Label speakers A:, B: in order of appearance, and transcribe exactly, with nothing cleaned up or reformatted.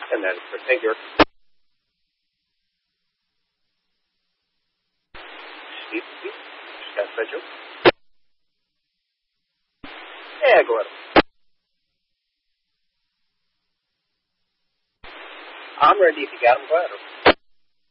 A: And then for figure. Steve, Steve, just got you. Yeah, go ahead. I'm ready if you got them. Go ahead.